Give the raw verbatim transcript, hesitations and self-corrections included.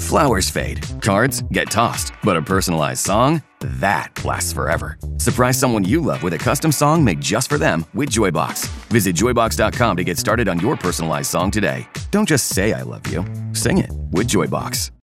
Flowers fade, cards get tossed, but a personalized song? That lasts forever. Surprise someone you love with a custom song made just for them with Joybox. Visit joybox dot com to get started on your personalized song today. Don't just say I love you, sing it with Joybox.